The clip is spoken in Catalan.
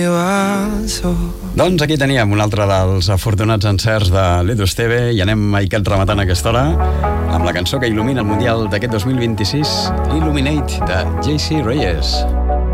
Doncs aquí teníem un altre dels afortunats encerts de l'Edu Esteve i anem aicat rematant aquesta hora amb la cançó que il·lumina el Mundial d'aquest 2026, Illuminate, de JC Reyes.